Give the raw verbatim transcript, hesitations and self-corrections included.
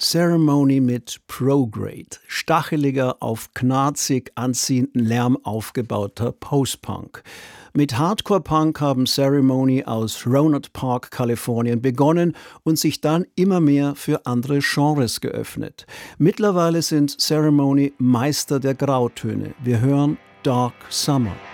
Ceremony mit Prograde, stacheliger, auf knarzig anziehenden Lärm aufgebauter Post-Punk. Mit Hardcore-Punk haben Ceremony aus Rohnert Park, Kalifornien begonnen und sich dann immer mehr für andere Genres geöffnet. Mittlerweile sind Ceremony Meister der Grautöne. Wir hören Dark Summer.